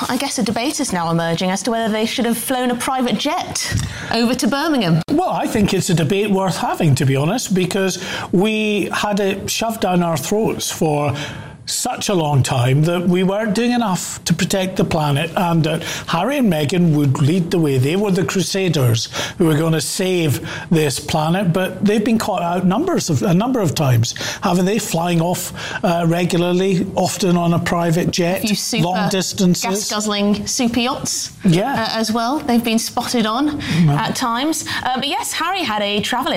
I guess a debate is now emerging as to whether they should have flown a private jet over to Birmingham. Well, I think it's a debate worth having, to be honest, because we had it shoved down our throats for such a long time that we weren't doing enough to protect the planet, and that Harry and Meghan would lead the way. They were the crusaders who were going to save this planet, but they've been caught out a number of times, haven't they? Flying off regularly, often on a private jet, long distances. Gas-guzzling super yachts yeah. As well. They've been spotted on at times. But yes, Harry had a travel